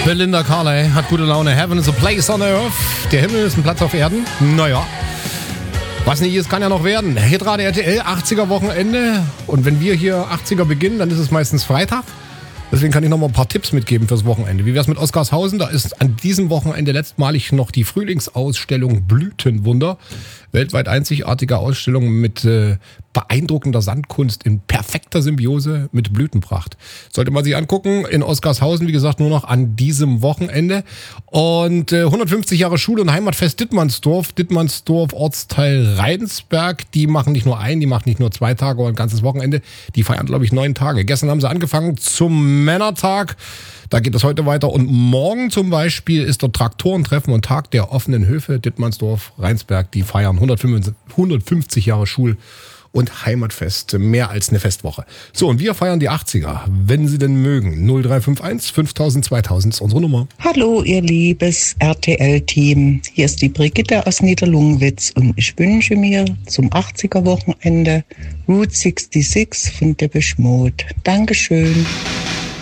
Belinda Carley hat gute Laune. Heaven is a place on earth. Der Himmel ist ein Platz auf Erden. Naja. Was nicht ist, kann ja noch werden. Hitradio RTL, 80er Wochenende. Und wenn wir hier 80er beginnen, dann ist es meistens Freitag. Deswegen kann ich noch mal ein paar Tipps mitgeben fürs Wochenende. Wie wär's mit Oskarshausen? Da ist an diesem Wochenende letztmalig noch die Frühlingsausstellung Blütenwunder. Weltweit einzigartige Ausstellung mit beeindruckender Sandkunst in perfekter Symbiose mit Blütenpracht. Sollte man sich angucken. In Oskarshausen, wie gesagt, nur noch an diesem Wochenende. Und 150 Jahre Schule- und Heimatfest Dittmannsdorf. Dittmannsdorf, Ortsteil Rheinsberg. Die machen nicht nur die machen nicht nur 2 Tage oder ein ganzes Wochenende. Die feiern, glaube ich, 9 Tage. Gestern haben sie angefangen zum Männertag. Da geht es heute weiter. Und morgen zum Beispiel ist dort Traktorentreffen und Tag der offenen Höfe. Dittmannsdorf, Rheinsberg, die feiern 150 Jahre Schul- und Heimatfest. Mehr als eine Festwoche. So, und wir feiern die 80er, wenn Sie denn mögen. 0351 5000 2000 ist unsere Nummer. Hallo, ihr liebes RTL-Team. Hier ist die Brigitte aus Niederlungwitz und ich wünsche mir zum 80er-Wochenende Route 66 von Depeche Mode. Dankeschön.